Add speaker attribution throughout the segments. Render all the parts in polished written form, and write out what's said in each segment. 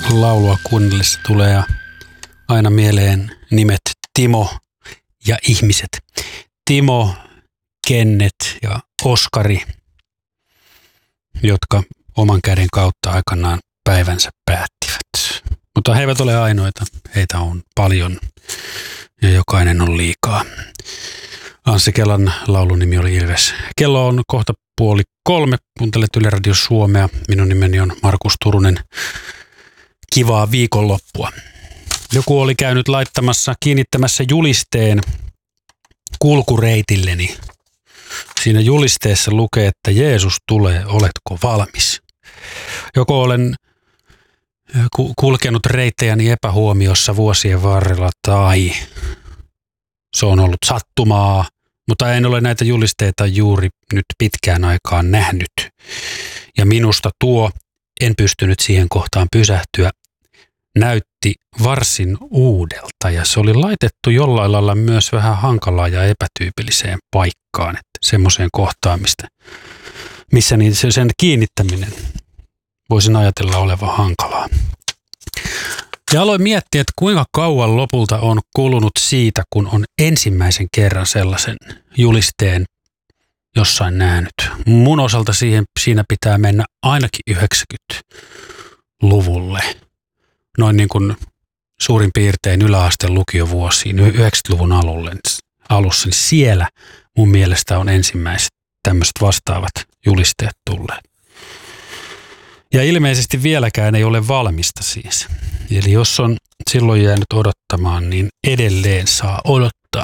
Speaker 1: laulua kuunnellessa tulee aina mieleen nimet Timo ja ihmiset. Timo, Kenneth ja Oskari, jotka oman käden kautta aikanaan päivänsä päättivät. Mutta he eivät ole ainoita, heitä on paljon ja jokainen on liikaa. Anssi Kelan laulun nimi oli Ilves. Kello on kohta 2:30, kuuntelet Yle Radio Suomea. Minun nimeni on Markus Turunen. Kivaa viikonloppua. Joku oli käynyt kiinnittämässä julisteen kulkureitilleni. Siinä julisteessa lukee, että Jeesus tulee, oletko valmis? Joko olen kulkenut reittejäni epähuomiossa vuosien varrella tai se on ollut sattumaa, mutta en ole näitä julisteita juuri nyt pitkään aikaan nähnyt. Ja minusta en pystynyt siihen kohtaan pysähtyä, näytti varsin uudelta ja se oli laitettu jollain lailla myös vähän hankalaa ja epätyypilliseen paikkaan, että semmoiseen kohtaan, missä niin sen kiinnittäminen voisin ajatella olevan hankalaa. Ja aloin miettiä, että kuinka kauan lopulta on kulunut siitä, kun on ensimmäisen kerran sellaisen julisteen jossain nähnyt. Mun osalta siinä pitää mennä ainakin 90-luvulle. Noin niin kuin suurin piirtein yläasteen lukiovuosiin, 90-luvun alussa, niin siellä mun mielestä on ensimmäiset tämmöiset vastaavat julisteet tulleet. Ja ilmeisesti vieläkään ei ole valmista siis. Eli jos on silloin jäänyt odottamaan, niin edelleen saa odottaa.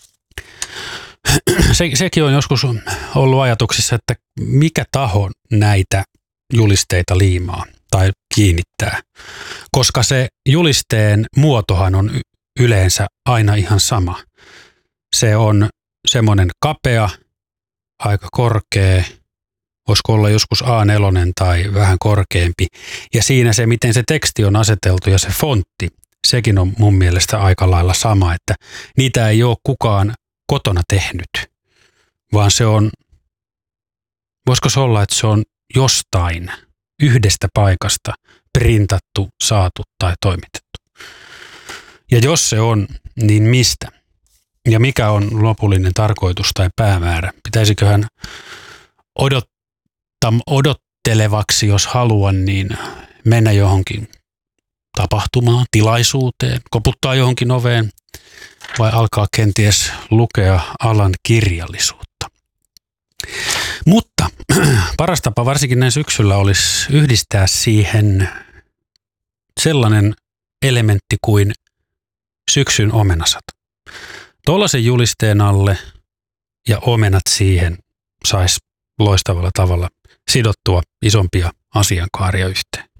Speaker 1: Sekin on joskus ollut ajatuksissa, että mikä taho näitä julisteita liimaa tai kiinnittää. Koska se julisteen muotohan on yleensä aina ihan sama. Se on semmoinen kapea, aika korkea, voisiko olla joskus A4 tai vähän korkeampi. Ja siinä se, miten se teksti on aseteltu ja se fontti, sekin on mun mielestä aika lailla sama, että niitä ei ole kukaan kotona tehnyt, vaan se on, voisiko se olla, että se on jostain yhdestä paikasta printattu, saatu tai toimitettu. Ja jos se on, niin mistä? Ja mikä on lopullinen tarkoitus tai päämäärä? Pitäisiköhän odottelevaksi, jos haluan, niin mennä johonkin tapahtumaan, tilaisuuteen, koputtaa johonkin oveen vai alkaa kenties lukea alan kirjallisuutta. Mutta paras tapa varsinkin näin syksyllä olisi yhdistää siihen sellainen elementti kuin syksyn omenasat. Tuollaisen julisteen alle ja omenat siihen saisi loistavalla tavalla sidottua isompia asiankaaria yhteen.